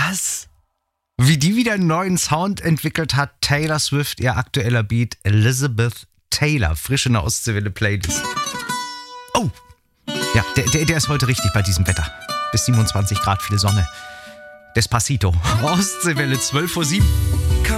Was? Wie die wieder einen neuen Sound entwickelt hat, Taylor Swift, ihr aktueller Beat, Elizabeth Taylor, frisch in der Ostseewelle-Playlist. Oh, ja, der ist heute richtig bei diesem Wetter. Bis 27 Grad, viel Sonne. Despacito, Ostseewelle, 12:07 Uhr.